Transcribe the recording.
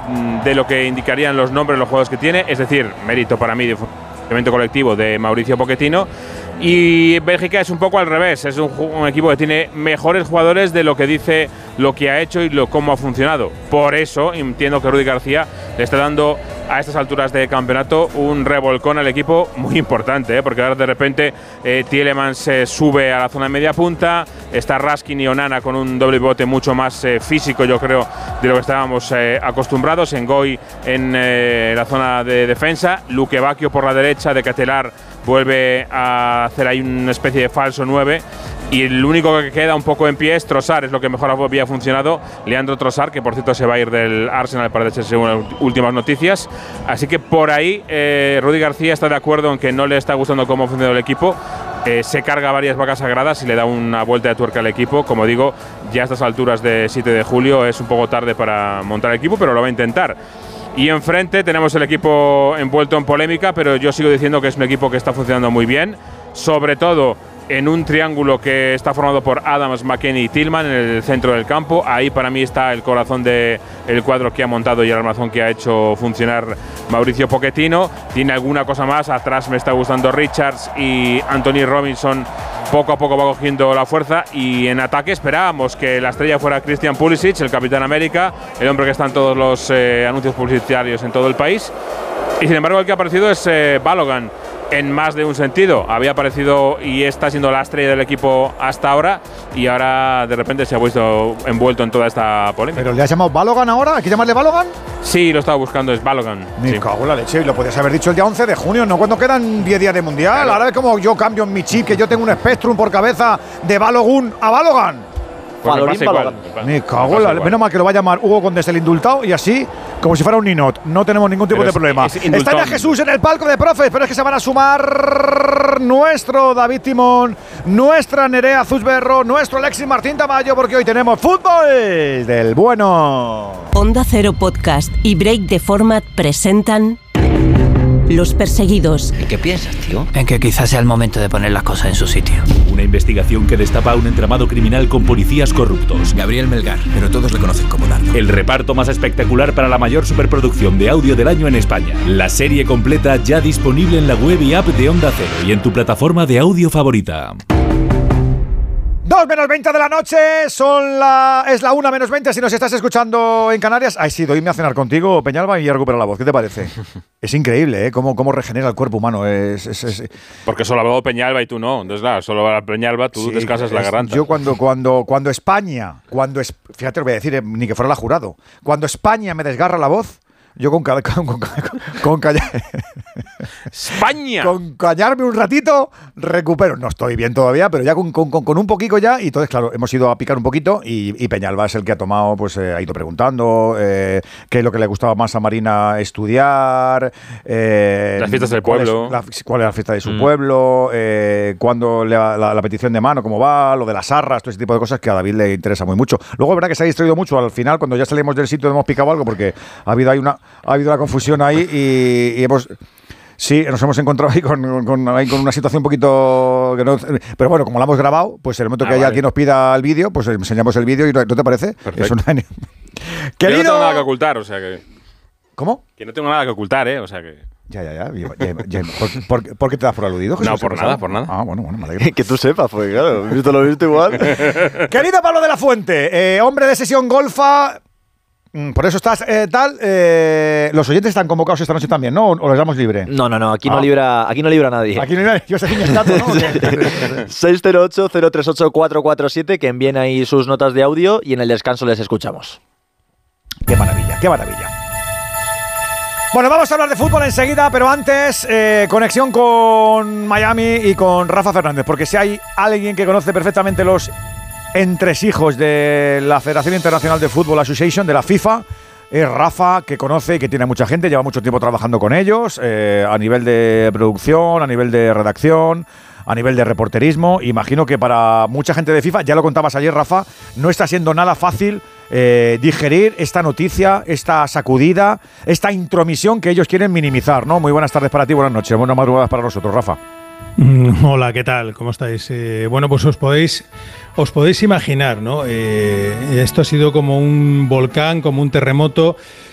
de lo que indicarían los nombres de los jugadores que tiene, es decir, mérito para mí de evento colectivo de Mauricio Pochettino. Y Bélgica es un poco al revés, es un equipo que tiene mejores jugadores de lo que dice, lo que ha hecho y cómo ha funcionado. Por eso entiendo que Rudi García le está dando a estas alturas de campeonato un revolcón al equipo muy importante, porque ahora de repente Tielemans sube a la zona de media punta, está Raskin y Onana con un doble bote mucho más físico, yo creo, de lo que estábamos acostumbrados. Ngoy en la zona de defensa, Luque Bacchio por la derecha, de Catelar vuelve a hacer ahí una especie de falso 9. Y el único que queda un poco en pie es Trossard, es lo que mejor había funcionado. Leandro Trossard, que por cierto se va a ir del Arsenal, parece, según las últimas noticias. Así que por ahí Rudi García está de acuerdo en que no le está gustando cómo ha funcionado el equipo. Se carga varias vacas sagradas y le da una vuelta de tuerca al equipo. Como digo, ya a estas alturas de 7 de julio es un poco tarde para montar el equipo, pero lo va a intentar. Y enfrente tenemos el equipo envuelto en polémica, pero yo sigo diciendo que es un equipo que está funcionando muy bien, sobre todo en un triángulo que está formado por Adams, McKennie y Tillman en el centro del campo. Ahí para mí está el corazón del cuadro que ha montado y el armazón que ha hecho funcionar Mauricio Pochettino. Tiene alguna cosa más, atrás me está gustando Richards y Anthony Robinson. Poco a poco va cogiendo la fuerza y en ataque esperábamos que la estrella fuera Christian Pulisic, el Capitán América, el hombre que está en todos los anuncios publicitarios en todo el país. Y sin embargo el que ha aparecido es Balogun, en más de un sentido. Había aparecido y está siendo la estrella del equipo hasta ahora y ahora de repente se ha visto envuelto en toda esta polémica. ¿Pero le has llamado Balogun ahora? ¿Hay que llamarle Balogun? Sí, lo estaba buscando, es Balogun. Me cago en la leche, y lo podías haber dicho el día 11 de junio, no cuando quedan 10 días de Mundial. Claro. Ahora es como yo cambio en mi chip, que yo tengo un Spectrum por cabeza de Balogun a Balogun. Me cago en la leche. Menos mal que lo va a llamar Hugo Condés el indultado y así, como si fuera un ninot. No tenemos ningún tipo de problema. Está ya Jesús en el palco de profes, pero es que se van a sumar nuestro David Timón, nuestra Nerea Zuzberro, nuestro Alexis Martín Tamayo, porque hoy tenemos fútbol del bueno. Onda Cero Podcast y Break the Format presentan Los Perseguidos. ¿Y qué piensas, tío? En que quizás sea el momento de poner las cosas en su sitio. Una investigación que destapa un entramado criminal con policías corruptos. Gabriel Melgar, pero todos le conocen como Nardo. El reparto más espectacular para la mayor superproducción de audio del año en España. La serie completa ya disponible en la web y app de Onda Cero y en tu plataforma de audio favorita. 2 menos 20 de la noche, es la 1 menos 20 si nos estás escuchando en Canarias. Ha sido irme a cenar contigo, Peñalba, y recuperar la voz. ¿Qué te parece? Es increíble, ¿eh? Cómo regenera el cuerpo humano. Porque solo ha hablado Peñalba y tú no. Entonces, claro, solo habla Peñalba, tú descansas la garganta. Yo cuando España, fíjate, os voy a decir, ni que fuera la jurado, cuando España me desgarra la voz, yo con ¡España! Con callarme un ratito, recupero. No estoy bien todavía, pero ya con un poquito ya. Y entonces, claro, hemos ido a picar un poquito y Peñalba es el que ha tomado, pues ha ido preguntando qué es lo que le gustaba más a Marina estudiar. Las fiestas del pueblo. ¿Cuál es la fiesta de su pueblo? Cuándo la petición de mano, cómo va, lo de las arras, todo ese tipo de cosas que a David le interesa muy mucho. Luego es verdad que se ha distraído mucho al final, cuando ya salimos del sitio hemos picado algo, porque ha habido una confusión ahí y hemos... Sí, nos hemos encontrado ahí con una situación un poquito... Que no, pero bueno, como la hemos grabado, pues en el momento que haya alguien nos pida el vídeo, pues enseñamos el vídeo y ¿no te parece? Perfecto. Querido... Yo no tengo nada que ocultar, o sea que... ¿Cómo? Que no tengo nada que ocultar, o sea que... Ya. ¿Por qué te das por aludido, Jesús? No, por nada. Ah, bueno, me alegro. Que tú sepas, porque claro, visto lo visto igual. Querido Pablo de la Fuente, hombre de sesión golfa... Por eso estás los oyentes están convocados esta noche también, ¿no? ¿O les damos libre? No, aquí no libra nadie. Aquí no libra, yo sé quién está, ¿no? 608-038-447, que envíen ahí sus notas de audio y en el descanso les escuchamos. Qué maravilla. Bueno, vamos a hablar de fútbol enseguida, pero antes, conexión con Miami y con Rafa Fernández, porque si hay alguien que conoce perfectamente los entresijos de la Federación Internacional de Fútbol Association, de la FIFA, es Rafa, que conoce y que tiene mucha gente, lleva mucho tiempo trabajando con ellos, a nivel de producción, a nivel de redacción, a nivel de reporterismo. Imagino que para mucha gente de FIFA, ya lo contabas ayer, Rafa, no está siendo nada fácil digerir esta noticia, esta sacudida, esta intromisión que ellos quieren minimizar, ¿no? Muy buenas tardes para ti, buenas noches, buenas madrugadas para nosotros, Rafa. Hola, ¿qué tal? ¿Cómo estáis? Bueno, pues os podéis imaginar, ¿no? Esto ha sido como un volcán, como un terremoto.